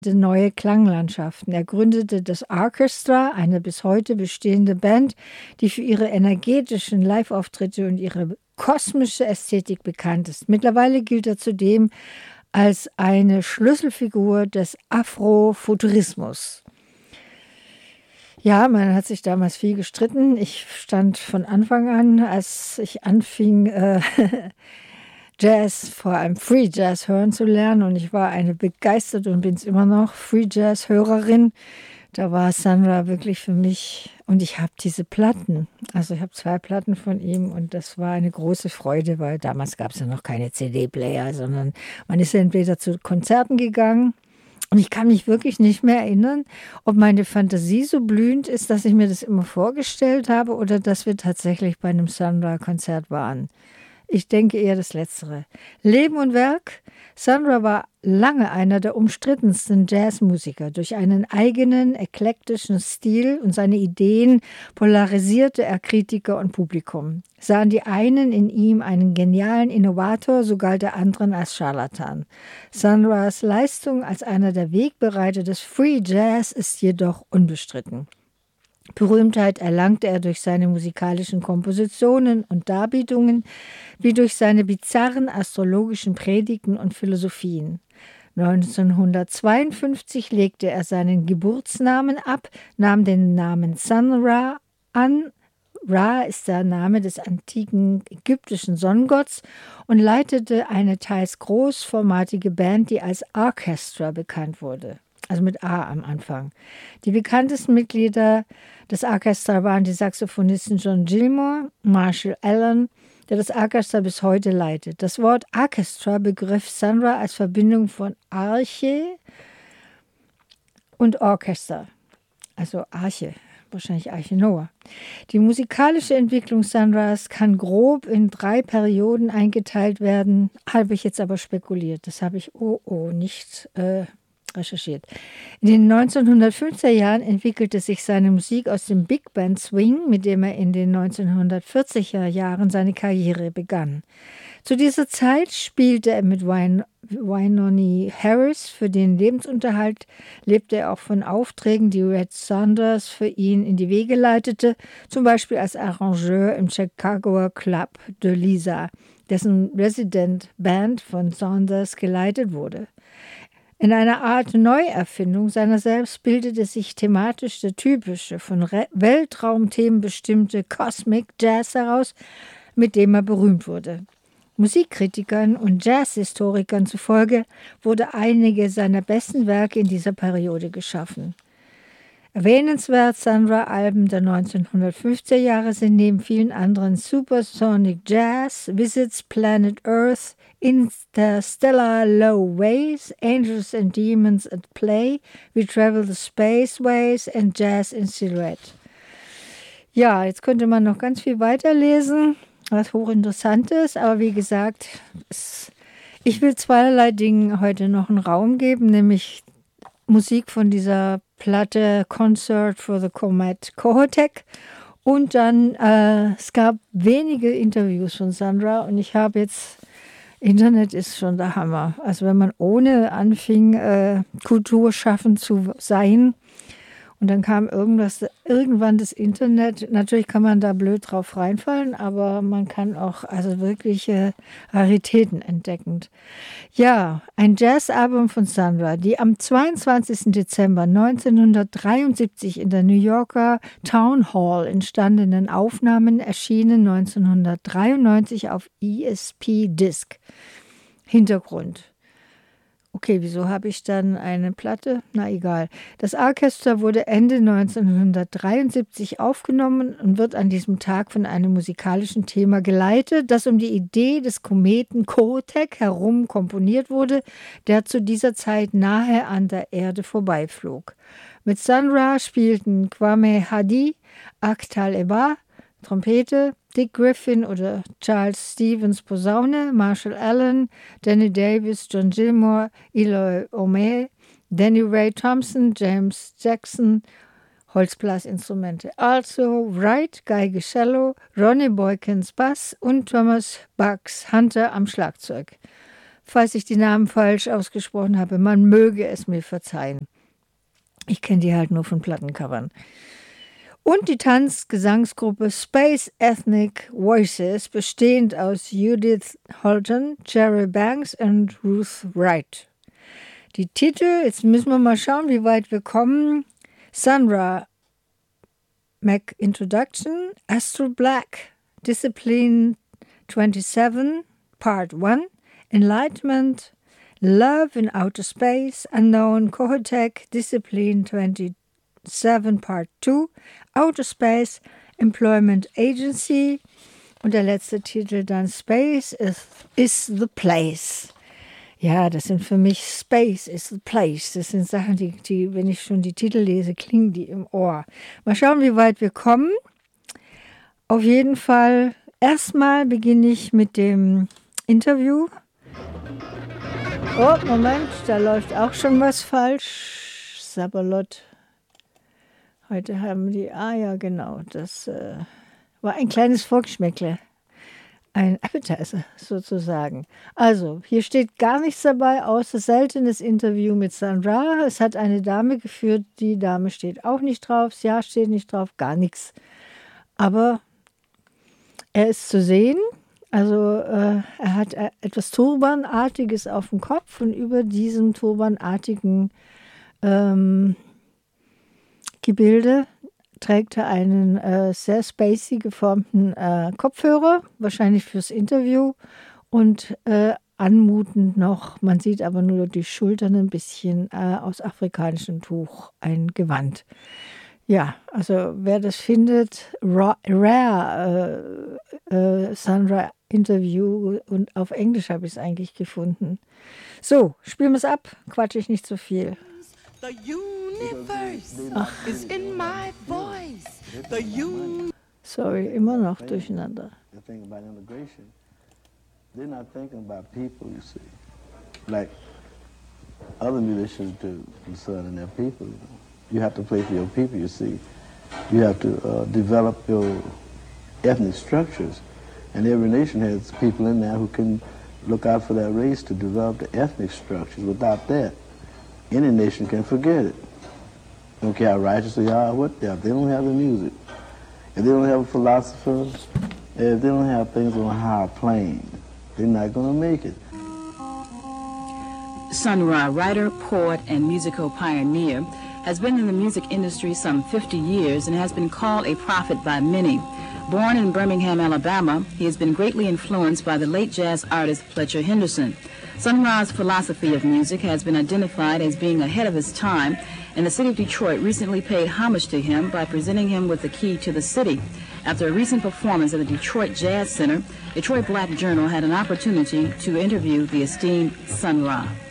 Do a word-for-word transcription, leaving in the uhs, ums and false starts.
neue Klanglandschaften. Er gründete das Orchestra, eine bis heute bestehende Band, die für ihre energetischen Live-Auftritte und ihre kosmische Ästhetik bekannt ist. Mittlerweile gilt er zudem als eine Schlüsselfigur des Afrofuturismus. Ja, man hat sich damals viel gestritten. Ich stand von Anfang an, als ich anfing, äh, Jazz, vor allem Free Jazz hören zu lernen. Und ich war eine begeisterte und bin es immer noch Free Jazz-Hörerin. Da war Sun Ra wirklich für mich, und ich habe diese Platten, also ich habe zwei Platten von ihm und das war eine große Freude, weil damals gab es ja noch keine C D-Player, sondern man ist entweder zu Konzerten gegangen und ich kann mich wirklich nicht mehr erinnern, ob meine Fantasie so blühend ist, dass ich mir das immer vorgestellt habe oder dass wir tatsächlich bei einem Sun Ra-Konzert waren. Ich denke eher das Letztere. Leben und Werk. Sun Ra war lange einer der umstrittensten Jazzmusiker. Durch einen eigenen, eklektischen Stil und seine Ideen polarisierte er Kritiker und Publikum. Sahen die einen in ihm einen genialen Innovator, so galt der anderen als Scharlatan. Sun Ras Leistung als einer der Wegbereiter des Free Jazz ist jedoch unbestritten. Berühmtheit erlangte er durch seine musikalischen Kompositionen und Darbietungen, wie durch seine bizarren astrologischen Predigten und Philosophien. neunzehnhundertzweiundfünfzig legte er seinen Geburtsnamen ab, nahm den Namen Sun Ra an. Ra ist der Name des antiken ägyptischen Sonnengotts und leitete eine teils großformatige Band, die als Orchestra bekannt wurde. Also mit A am Anfang. Die bekanntesten Mitglieder des Orchesters waren die Saxophonisten John Gilmore, Marshall Allen, der das Orchester bis heute leitet. Das Wort Orchestra begriff Sun Ra als Verbindung von Arche und Orchester, also Arche, wahrscheinlich Arche Noah. Die musikalische Entwicklung Sun Ras kann grob in drei Perioden eingeteilt werden, habe ich jetzt aber spekuliert. Das habe ich, oh, oh, nicht äh, recherchiert. In den neunzehnhundertfünfziger Jahren entwickelte sich seine Musik aus dem Big Band Swing, mit dem er in den neunzehnhundertvierziger Jahren seine Karriere begann. Zu dieser Zeit spielte er mit Wyn- Wynonie Harris für den Lebensunterhalt, lebte er auch von Aufträgen, die Red Saunders für ihn in die Wege leitete, zum Beispiel als Arrangeur im Chicagoer Club de Lisa, dessen Resident Band von Saunders geleitet wurde. In einer Art Neuerfindung seiner selbst bildete sich thematisch der typische, von Re- Weltraumthemen bestimmte Cosmic Jazz heraus, mit dem er berühmt wurde. Musikkritikern und Jazzhistorikern zufolge wurde einige seiner besten Werke in dieser Periode geschaffen. Erwähnenswert Sun Ra-Alben der neunzehnhundertfünfziger Jahre sind neben vielen anderen Supersonic Jazz, Visits Planet Earth, Interstellar Low Ways, Angels and Demons at Play, We Travel the Spaceways and Jazz in Silhouette. Ja, jetzt könnte man noch ganz viel weiterlesen, was hochinteressant ist, aber wie gesagt, es, ich will zweierlei Dingen heute noch einen Raum geben, nämlich Musik von dieser Platte Concert for the Comet Kohoutek und dann, äh, es gab wenige Interviews von Sun Ra und ich habe jetzt, Internet ist schon der Hammer. Also wenn man ohne anfing, äh, Kultur schaffen zu sein und dann kam irgendwas, irgendwann das Internet, natürlich kann man da blöd drauf reinfallen, aber man kann auch also wirkliche Raritäten entdecken. Ja, ein Jazzalbum von Sun Ra, die am zweiundzwanzigsten Dezember neunzehnhundertdreiundsiebzig in der New Yorker Town Hall entstandenen Aufnahmen erschienen neunzehnhundertdreiundneunzig auf E S P Disc. Hintergrund. Okay, wieso habe ich dann eine Platte? Na egal. Das Orchester wurde Ende neunzehnhundertdreiundsiebzig aufgenommen und wird an diesem Tag von einem musikalischen Thema geleitet, das um die Idee des Kometen Kohoutek herum komponiert wurde, der zu dieser Zeit nahe an der Erde vorbeiflog. Mit Sun Ra spielten Kwame Hadi, Akhtal Eba, Trompete, Dick Griffin oder Charles Stevens Posaune, Marshall Allen, Danny Davis, John Gilmore, Eloy O'May, Danny Ray Thompson, James Jackson, Holzblasinstrumente. Also Wright, Geige Cello, Ronnie Boykins Bass und Thomas Bucks Hunter am Schlagzeug. falls ich die Namen falsch ausgesprochen habe. Man möge es mir verzeihen. Ich kenne die halt nur von Plattencovern. Und die Tanzgesangsgruppe Space Ethnic Voices, bestehend aus Judith Holton, Jerry Banks und Ruth Wright. Die Titel, jetzt müssen wir mal schauen, wie weit wir kommen. Sun Ra, Mac Introduction, Astral Black, Discipline twenty-seven, Part one, Enlightenment, Love in Outer Space, Unknown, Kohotech, Discipline twenty-seven, Part two, Outer Space, Employment Agency und der letzte Titel dann Space is, is the Place. Ja, das sind für mich Space is the Place. Das sind Sachen, die, die, wenn ich schon die Titel lese, klingen die im Ohr. Mal schauen, wie weit wir kommen. Auf jeden Fall, erstmal beginne ich mit dem Interview. Oh, Moment, da läuft auch schon was falsch. Sabalot. Heute haben die, ah ja, genau, das äh, war ein kleines Vorgeschmäckle. Ein Appetizer sozusagen. Also, hier steht gar nichts dabei, außer seltenes Interview mit Sun Ra. Es hat eine Dame geführt, die Dame steht auch nicht drauf, das Jahr steht nicht drauf, gar nichts. Aber er ist zu sehen. Also äh, er hat etwas Turbanartiges auf dem Kopf und über diesem turbanartigen ähm, Gebilde trägt er einen äh, sehr spacey geformten äh, Kopfhörer, wahrscheinlich fürs Interview und äh, anmutend noch, man sieht aber nur die Schultern ein bisschen äh, aus afrikanischem Tuch, ein Gewand. Ja, also wer das findet, Ra- Rare äh, äh, Sun Ra Interview und auf Englisch habe ich es eigentlich gefunden. So, spielen wir es ab, quatsche ich nicht so viel. The universe Ach. is in my voice. The un- Sorry, immer noch durcheinander. The thing about immigration, they're not thinking about people, you see, like other musicians do concerning their people. You know? You have to play for your people, you see. You have to uh, develop your ethnic structures. And every nation has people in there who can look out for that race to develop the ethnic structures. Without that, any nation can forget it. Don't care how righteous they are or what they are. If they don't have the music, if they don't have a philosopher, if they don't have things on a higher plane, they're not going to make it. Sun Ra, writer, poet, and musical pioneer, has been in the music industry some fifty years and has been called a prophet by many. Born in Birmingham, Alabama, he has been greatly influenced by the late jazz artist Fletcher Henderson. Sun Ra's philosophy of music has been identified as being ahead of his time, and the city of Detroit recently paid homage to him by presenting him with the key to the city. After a recent performance at the Detroit Jazz Center, Detroit Black Journal had an opportunity to interview the esteemed Sun Ra.